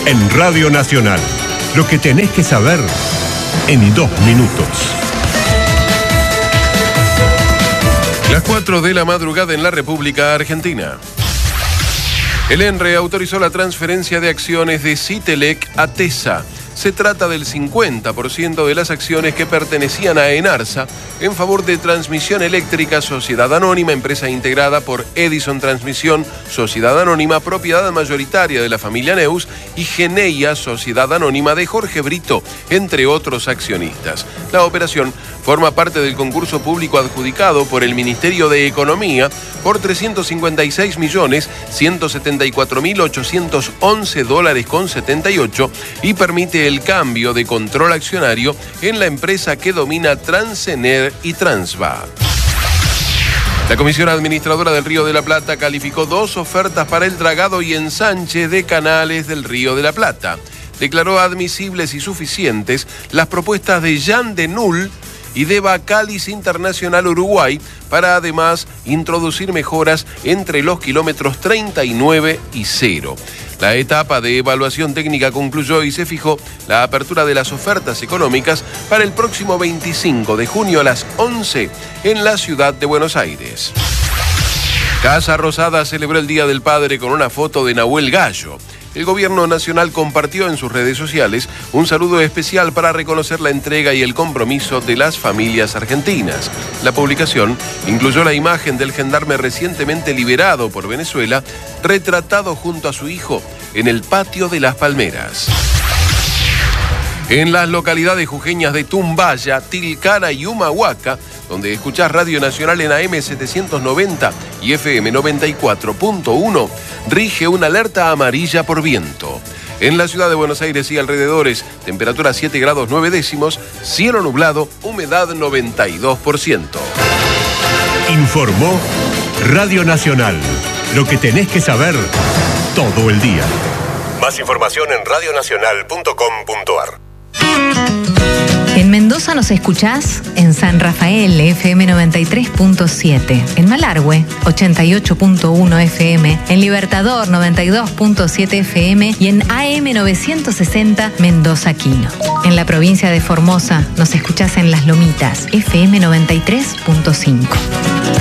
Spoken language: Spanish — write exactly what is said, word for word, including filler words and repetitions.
En Radio Nacional, lo que tenés que saber en dos minutos. Las cuatro de la madrugada en la República Argentina. El ENRE autorizó la transferencia de acciones de Citelec a TESA. Se trata del cincuenta por ciento de las acciones que pertenecían a Enarsa en favor de Transmisión Eléctrica, Sociedad Anónima, empresa integrada por Edison Transmisión, Sociedad Anónima, propiedad mayoritaria de la familia Neus, y Geneia, Sociedad Anónima de Jorge Brito, entre otros accionistas. La operación forma parte del concurso público adjudicado por el Ministerio de Economía por trescientos cincuenta y seis millones ciento setenta y cuatro mil ochocientos once dólares con setenta y ocho y permite el cambio de control accionario en la empresa que domina Transener y Transva. La Comisión Administradora del Río de la Plata calificó dos ofertas para el dragado y ensanche de canales del Río de la Plata. Declaró admisibles y suficientes las propuestas de Jan de Null y de Bacalis Internacional Uruguay para además introducir mejoras entre los kilómetros treinta y nueve y cero. La etapa de evaluación técnica concluyó y se fijó la apertura de las ofertas económicas para el próximo veinticinco de junio a las once en la ciudad de Buenos Aires. Casa Rosada celebró el Día del Padre con una foto de Nahuel Gallo. El gobierno nacional compartió en sus redes sociales un saludo especial para reconocer la entrega y el compromiso de las familias argentinas. La publicación incluyó la imagen del gendarme recientemente liberado por Venezuela, retratado junto a su hijo en el patio de Las Palmeras. En las localidades jujeñas de Tumbaya, Tilcara y Humahuaca, donde escuchás Radio Nacional en A M setecientos noventa y F M noventa y cuatro punto uno, rige una alerta amarilla por viento. En la ciudad de Buenos Aires y alrededores, temperatura siete grados nueve décimos, cielo nublado, humedad noventa y dos por ciento. Informó Radio Nacional, lo que tenés que saber todo el día. Más información en radio nacional punto com punto a r. En Mendoza nos escuchás en San Rafael, F M noventa y tres punto siete, en Malargüe, ochenta y ocho punto uno F M, en Libertador, noventa y dos punto siete F M y en A M novecientos sesenta Mendoza Quino. En la provincia de Formosa nos escuchás en Las Lomitas, F M noventa y tres punto cinco.